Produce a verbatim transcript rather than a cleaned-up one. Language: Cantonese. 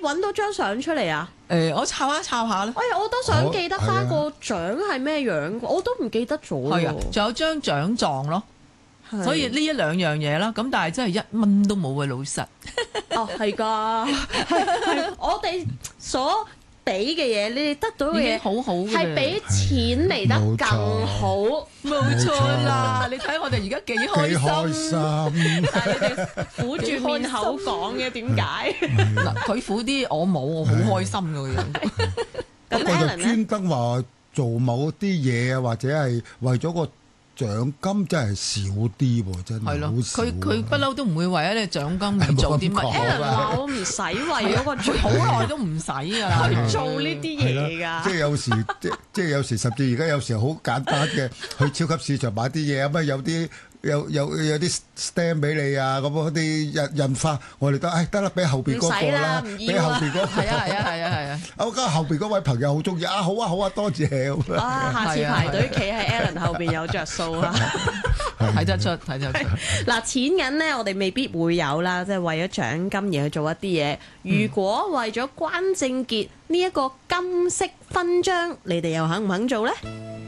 揾到張相出嚟啊？ 誒，我抄下抄下啦。 哎呀，我都想記得翻個獎係咩樣，我都唔記得咗。 係啊，仲有張獎狀咯。所以呢一兩樣嘢啦，咁但係真係一蚊都冇嘅，老實。 哦，係㗎，係我哋所俾嘅嘢，你哋得到嘅嘢好好嘅， 係比錢嚟得更好。 冇錯啦，你睇我哋而家幾開心， 但係你哋苦住面口講嘅，點解？ 嗱，佢苦啲，我冇，我好開心嘅個樣。 咁我就專登話做某啲嘢啊，或者係為咗個獎金真係少啲喎，真係好少。 佢佢不嬲都唔會為咗你獎金而做啲乜嘢。 Alan話我唔使為咗個獎， 好耐都唔使㗎啦， 去做呢啲嘢㗎。 即係有時，即即係有時，甚至而家有時好簡單嘅，去超級市場買啲嘢啊，乜有啲。有有有啲 stamp 俾你啊，咁嗰啲印印花，我哋都誒得啦，俾後邊嗰個啦，俾後邊嗰個。 係啊係啊係啊係啊！ 我覺得後邊嗰位朋友好中意啊，好啊好啊，多謝。 啊，下次排隊企喺 Alan 後邊有着數啊！ 睇得出睇得出。 嗱，錢銀咧，我哋未必會有啦，即係為咗獎金而去做一啲嘢。如果為咗關正傑呢一個金色勳章，你哋又肯唔肯做咧？